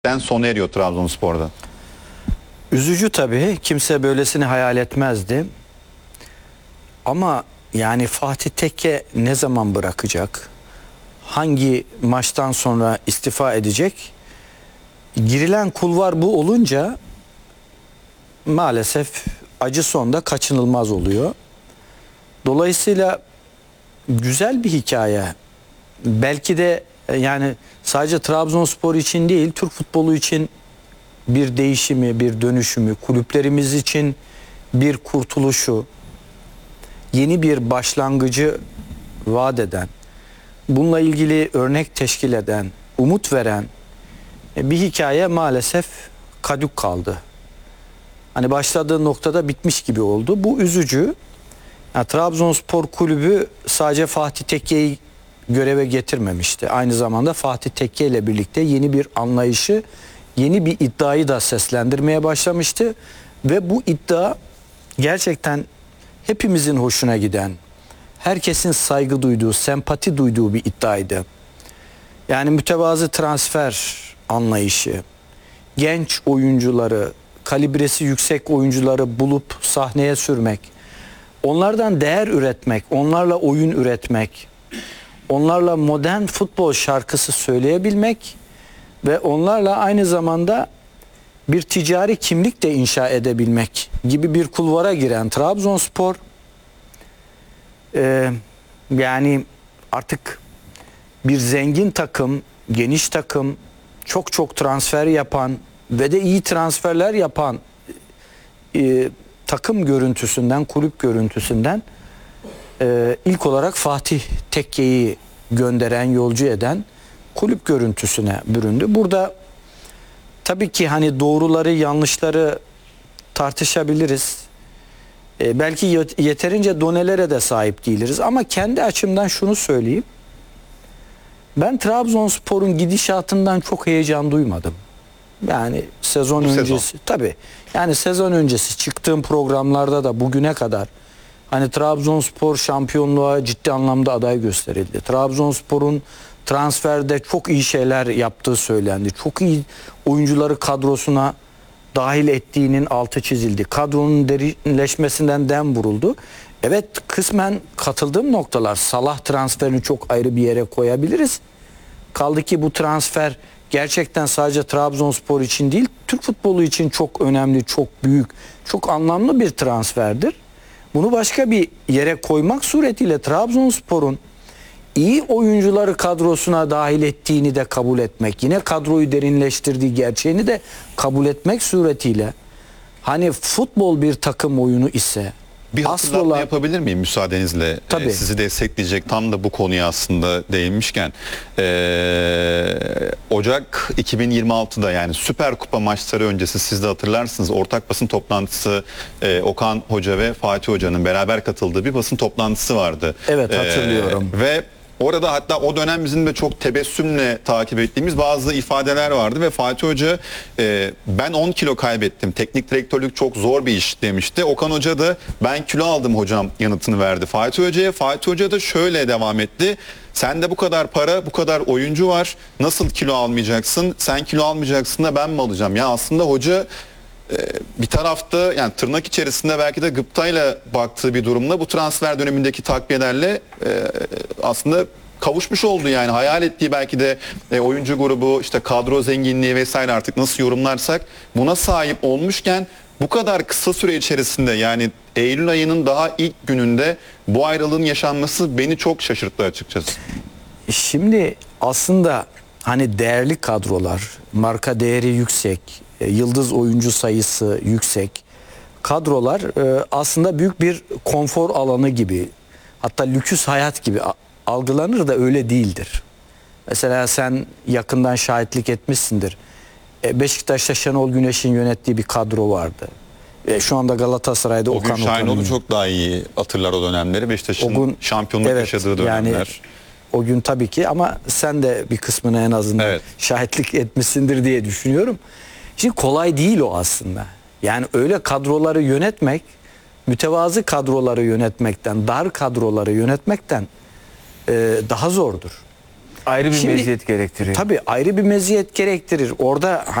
sona eriyor Trabzonspor'da. Üzücü tabii. Kimse böylesini hayal etmezdi. Ama yani Fatih Tekke ne zaman bırakacak? Hangi maçtan sonra istifa edecek? Girilen kulvar bu olunca maalesef acı sonda kaçınılmaz oluyor. Dolayısıyla güzel bir hikaye. Belki de yani sadece Trabzonspor için değil, Türk futbolu için bir değişimi, bir dönüşümü, kulüplerimiz için bir kurtuluşu, yeni bir başlangıcı vaat eden, bununla ilgili örnek teşkil eden, umut veren bir hikaye maalesef kadük kaldı. Hani başladığı noktada bitmiş gibi oldu. Bu üzücü. Yani Trabzonspor Kulübü sadece Fatih Tekke'yi göreve getirmemişti. Aynı zamanda Fatih Tekke ile birlikte yeni bir anlayışı, yeni bir iddiayı da seslendirmeye başlamıştı. Ve bu iddia gerçekten hepimizin hoşuna giden, herkesin saygı duyduğu, sempati duyduğu bir iddiaydı. Yani mütevazı transfer anlayışı, genç oyuncuları, kalibresi yüksek oyuncuları bulup sahneye sürmek, onlardan değer üretmek, onlarla oyun üretmek, onlarla modern futbol şarkısı söyleyebilmek ve onlarla aynı zamanda bir ticari kimlik de inşa edebilmek gibi bir kulvara giren Trabzonspor yani artık bir zengin takım, geniş takım, çok transfer yapan ve de iyi transferler yapan takım görüntüsünden, kulüp görüntüsünden ilk olarak Fatih Tekke'yi gönderen, yolcu eden kulüp görüntüsüne büründü. Burada tabii ki hani doğruları, yanlışları tartışabiliriz. Belki yeterince donelere de sahip değiliz ama kendi açımdan şunu söyleyeyim. Ben Trabzonspor'un gidişatından çok heyecan duymadım. Yani sezon öncesi tabii. Yani sezon öncesi çıktığım programlarda da bugüne kadar hani Trabzonspor şampiyonluğa ciddi anlamda aday gösterildi. Trabzonspor'un transferde çok iyi şeyler yaptığı söylendi. Çok iyi oyuncuları kadrosuna dahil ettiğinin altı çizildi. Kadronun derinleşmesinden dem vuruldu. Evet, kısmen katıldığım noktalar. Salah transferini çok ayrı bir yere koyabiliriz. Kaldı ki bu transfer gerçekten sadece Trabzonspor için değil, Türk futbolu için çok önemli, çok büyük, çok anlamlı bir transferdir. Bunu başka bir yere koymak suretiyle Trabzonspor'un iyi oyuncuları kadrosuna dahil ettiğini de kabul etmek, yine kadroyu derinleştirdiği gerçeğini de kabul etmek suretiyle hani futbol bir takım oyunu ise bir hatırlatma yapabilir miyim müsaadenizle? Tabii. Sizi destekleyecek tam da bu konuya aslında değinmişken. Ocak 2026'da yani Süper Kupa maçları öncesi siz de hatırlarsınız ortak basın toplantısı Okan Hoca ve Fatih Hoca'nın beraber katıldığı bir basın toplantısı vardı. Evet, hatırlıyorum. Ve orada hatta o dönem bizim de çok tebessümle takip ettiğimiz bazı ifadeler vardı ve Fatih Hoca ben 10 kilo kaybettim. Teknik direktörlük çok zor bir iş demişti. Okan Hoca da ben kilo aldım hocam yanıtını verdi Fatih Hoca'ya. Fatih Hoca da şöyle devam etti. Sende bu kadar para, bu kadar oyuncu var. Nasıl kilo almayacaksın? Sen kilo almayacaksın da ben mi alacağım? Ya aslında hoca bir tarafta yani tırnak içerisinde belki de gıptayla baktığı bir durumda bu transfer dönemindeki takviyelerle aslında kavuşmuş oldu yani hayal ettiği belki de oyuncu grubu işte kadro zenginliği vesaire artık nasıl yorumlarsak buna sahip olmuşken bu kadar kısa süre içerisinde yani Eylül ayının daha ilk gününde bu ayrılığın yaşanması beni çok şaşırttı açıkçası. Şimdi aslında hani değerli kadrolar, marka değeri yüksek, yıldız oyuncu sayısı yüksek kadrolar aslında büyük bir konfor alanı gibi, hatta lüküs hayat gibi algılanır da öyle değildir. Mesela sen yakından şahitlik etmişsindir. Beşiktaş'ta Şenol Güneş'in yönettiği bir kadro vardı. Şu anda Galatasaray'da Okan Şahinoğlu çok daha iyi hatırlar o dönemleri. Beşiktaş'ın şampiyonluk yaşadığı dönemler. Yani o gün tabii ki ama sen de bir kısmına en azından şahitlik etmişsindir diye düşünüyorum. Şimdi kolay değil o aslında. Yani öyle kadroları yönetmek, mütevazı kadroları yönetmekten, dar kadroları yönetmekten daha zordur. Ayrı bir Şimdi, meziyet gerektiriyor. Tabii ayrı bir meziyet gerektirir. Orada